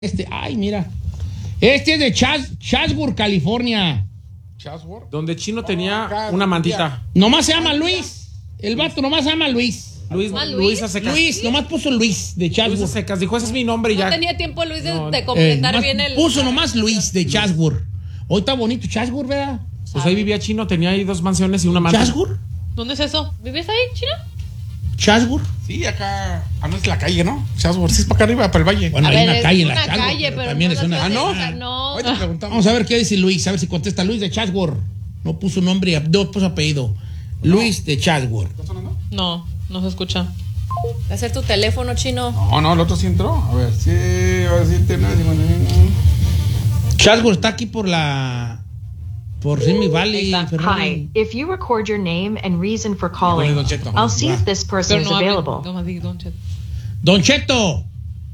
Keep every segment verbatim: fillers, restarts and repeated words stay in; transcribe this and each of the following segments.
Este, ay, mira. Este es de Chas, Chatsworth, California. ¿Chatsworth? Donde Chino tenía acá, una mantita. Nomás se llama Luis. El vato nomás se llama Luis. Luis, ¿Ah, Luis? Luis a secas. Luis, nomás puso Luis de Luis a Chatsworth. secas. Dijo, ese es mi nombre y No ya. tenía tiempo Luis de, No, de Eh, completar nomás bien el... puso nomás Luis de Chatsworth. Hoy está bonito Chatsworth, ¿verdad? Pues ahí vivía Chino, tenía ahí dos mansiones y una manta. ¿Chatsworth? ¿Dónde es eso? ¿Vives ahí, Chino? ¿Chatsworth? Sí, acá. Ah, no es la calle, ¿no? Chatsworth, sí es para acá arriba, para el valle. Bueno, A hay ver, una es calle en una la Chatsworth, calle, pero también no es una. la Ah, no. ciudad, no. Ahorita preguntamos. Vamos a ver qué dice Luis, a ver si contesta Luis de Chatsworth. No puso nombre, no puso apellido. Luis de Chatsworth. ¿Está sonando? No, no se escucha. Va a ser tu teléfono, Chino. No, no, el otro sí entró. A ver, sí, a ver si tiene. Chatsworth está aquí por la. Por Simi Valley. Ahí está. Ferrari. Hi, if you record your name and reason for calling, Bueno, Don Cheto. I'll see Va. if this person Pero is no hable. available. No me digas, Don Cheto. Don Cheto.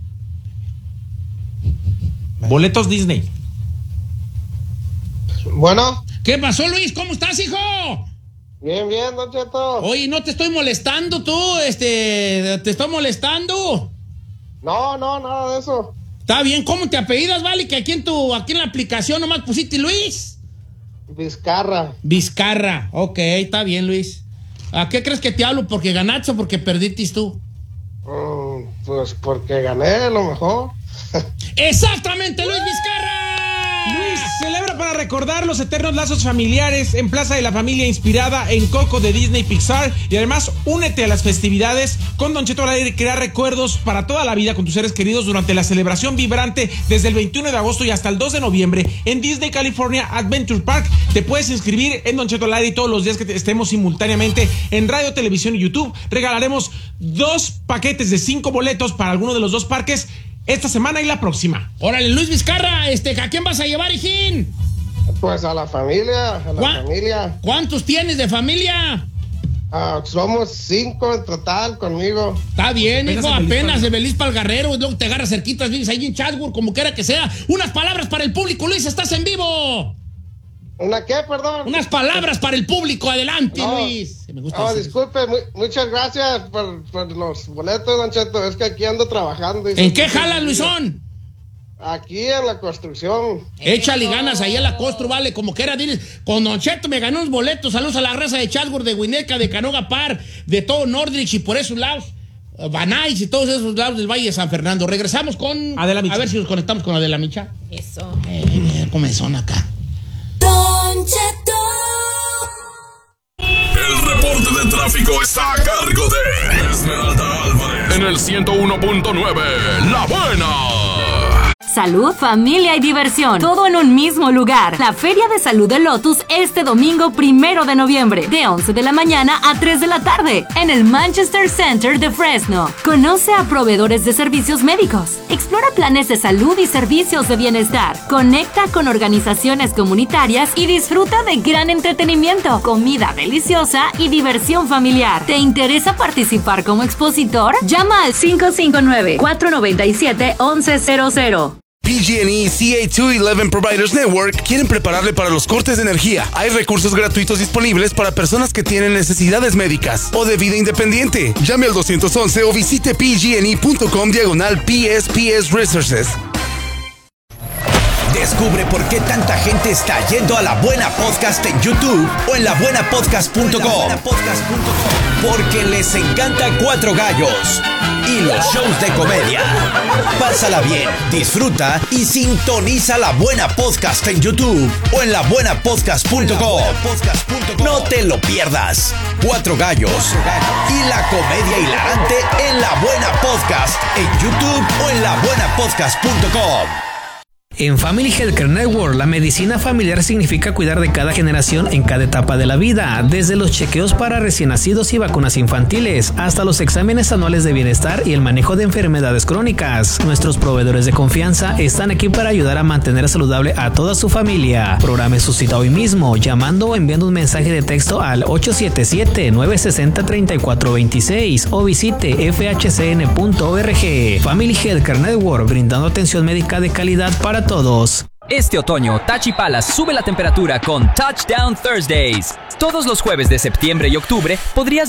Boletos Disney. Bueno, ¿Qué pasó, Luis? ¿Cómo estás, hijo? bien, bien, Don Cheto. Oye, no te estoy molestando tú, este, te estoy molestando. No, no, nada de eso. Está bien, ¿cómo te apellidas, vale? Que aquí en tu, aquí en la aplicación nomás pusiste Luis. Vizcarra. Vizcarra, ok, está bien, Luis. ¿A qué crees que te hablo? ¿Porque ganaste o porque perdiste tú? Mm, pues porque gané, a lo mejor. ¡Exactamente, Luis Vizcarra! Luis celebra para recordar los eternos lazos familiares en Plaza de la Familia, inspirada en Coco de Disney Pixar. Y además, únete a las festividades con Don Cheto al aire y crea recuerdos para toda la vida con tus seres queridos durante la celebración vibrante desde el veintiuno de agosto y hasta el dos de noviembre en Disney California Adventure Park. Te puedes inscribir en Don Cheto al aire y todos los días que te estemos simultáneamente en radio, televisión y YouTube. Regalaremos dos paquetes de cinco boletos para alguno de los dos parques esta semana y la próxima. Órale, Luis Vizcarra, este, ¿a quién vas a llevar, hijín? Pues a la familia, a la ¿Cuá- familia. ¿Cuántos tienes de familia? Ah, somos cinco en total conmigo. Está bien, Apenas hijo, en Beliz apenas Palga- de Beliz Palgarrero, y luego te agarras cerquitas, vives ahí en Chatsworth, como quiera que sea. Unas palabras para el público, Luis, estás en vivo. ¿Una qué, perdón? Unas palabras para el público, adelante, No. Luis. Me gusta Oh, decir- disculpe, mu- muchas gracias por, por los boletos, Don Cheto. Es que aquí ando trabajando. y ¿En se- qué jalas, Luisón? Aquí en la construcción. Échale ganas ahí a la costru, vale, como quiera, diles. Con Don Cheto me ganó unos boletos. Saludos a la raza de Chatsworth, de Huineca, de Canoga Park, de todo Nordrich y por esos lados, eh, Banais y todos esos lados del Valle de San Fernando. Regresamos con. Adela Micha. A ver si nos conectamos con Adela Micha. Eso. Eh, eh, comenzón acá. Don Cheto. El reporte de tráfico está a cargo de Esmeralda Álvarez en el ciento uno punto nueve, La Buena. Salud, familia y diversión, todo en un mismo lugar. La Feria de Salud de Lotus este domingo primero de noviembre, de once de la mañana a tres de la tarde, en el Manchester Center de Fresno. Conoce a proveedores de servicios médicos, explora planes de salud y servicios de bienestar, conecta con organizaciones comunitarias y disfruta de gran entretenimiento, comida deliciosa y diversión familiar. ¿Te interesa participar como expositor? Llama al cinco cinco nueve, cuatro nueve siete, once cero cero. P G and E C A dos once Providers Network quieren prepararle para los cortes de energía. Hay recursos gratuitos disponibles para personas que tienen necesidades médicas o de vida independiente. Llame al dos once o visite pgne.com diagonal P S P S Resources. Descubre por qué tanta gente está yendo a La Buena Podcast en YouTube o en la buena podcast punto com. Porque les encanta Cuatro Gallos y los shows de comedia. Pásala bien, disfruta y sintoniza La Buena Podcast en YouTube o en la buena podcast punto com. No te lo pierdas. Cuatro Gallos y la comedia hilarante en La Buena Podcast en YouTube o en la buena podcast punto com. En Family Healthcare Network, la medicina familiar significa cuidar de cada generación en cada etapa de la vida, desde los chequeos para recién nacidos y vacunas infantiles, hasta los exámenes anuales de bienestar y el manejo de enfermedades crónicas. Nuestros proveedores de confianza están aquí para ayudar a mantener saludable a toda su familia. Programe su cita hoy mismo, llamando o enviando un mensaje de texto al ocho siete siete, nueve seis cero, tres cuatro dos seis o visite f h c n punto org. Family Healthcare Network, brindando atención médica de calidad para todos. Este otoño, Touch y Palace sube la temperatura con Touchdown Thursdays. Todos los jueves de septiembre y octubre podrías